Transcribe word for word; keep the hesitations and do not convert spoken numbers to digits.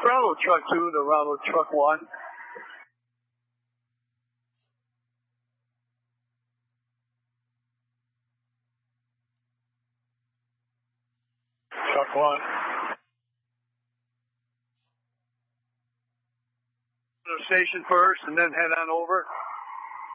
Bravo truck two to Bravo truck one. Truck one. Station first and then head on over.